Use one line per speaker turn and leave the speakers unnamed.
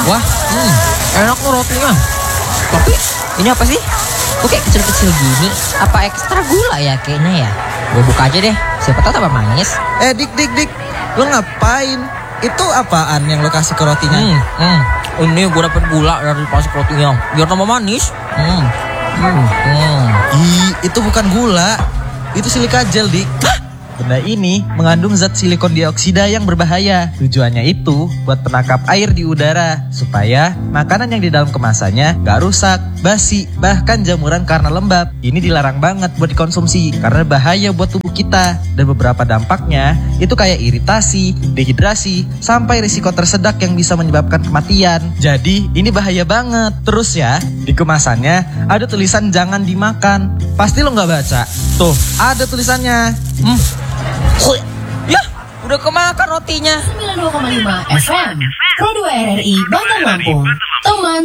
Wah, enak tuh rotinya. Tapi ini apa sih? Kok kayak kecil-kecil gini? Apa ekstra gula ya kayaknya ya? Gue buka aja deh, siapa tahu tambah manis.
Dik, lo ngapain? Itu apaan yang lo kasih ke rotinya?
Ini gue dapet gula dari pasir rotinya, biar tambah manis.
Itu bukan gula, itu silika gel, Dik. Benda ini mengandung zat silikon dioksida yang berbahaya. Tujuannya itu buat penangkap air di udara, supaya makanan yang di dalam kemasannya gak rusak, basi, bahkan jamuran karena lembab. Ini dilarang banget buat dikonsumsi karena bahaya buat tubuh kita. Dan beberapa dampaknya itu kayak iritasi, dehidrasi, sampai risiko tersedak yang bisa menyebabkan kematian. Jadi ini bahaya banget. Terus ya, di kemasannya ada tulisan jangan dimakan. Pasti lo gak baca. Tuh, ada tulisannya.
Ya, udah kemakan rotinya.
92,5 FM Pro 2 RRI Bandar Lampung. Teman